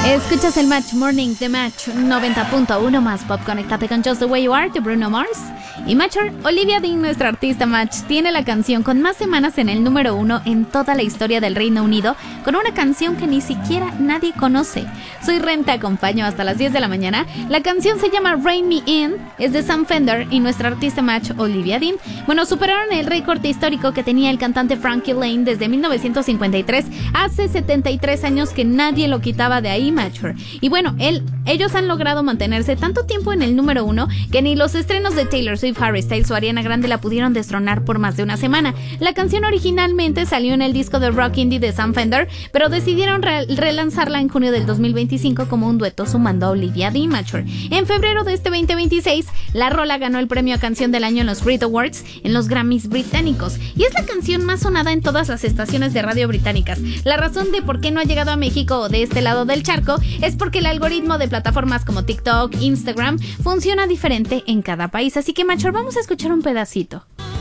Escuchas el Match Morning de Match 90.1 más pop. Conéctate con Just the Way You Are de Bruno Mars. Y Matcher, Olivia Dean, nuestra artista Match, tiene la canción con más semanas en el número 1 en toda la historia del Reino Unido, con una canción que ni siquiera nadie conoce. Soy Ren, te acompaño hasta las 10 de la mañana. La canción se llama Rein Me In, es de Sam Fender y nuestra artista Match, Olivia Dean. Bueno, superaron el récord histórico que tenía el cantante Frankie Lane desde 1953, hace 73 años que nadie lo quitaba de ahí, Matcher. Y bueno, ellos han logrado mantenerse tanto tiempo en el número 1 que ni los estrenos de Taylor Swift, Harry Styles o Ariana Grande la pudieron destronar por más de una semana. La canción originalmente salió en el disco de rock indie de Sam Fender, pero decidieron relanzarla en junio del 2025 como un dueto sumando a Olivia Dean, Matcher. En febrero de este 2026, la rola ganó el premio a Canción del Año en los Brit Awards en los Grammys británicos y es la canción más sonada en todas las estaciones de radio británicas. La razón de por qué no ha llegado a México o de este lado del charco es porque el algoritmo de plataformas como TikTok, Instagram funciona diferente en cada país, así que Matcher, vamos a escuchar un pedacito.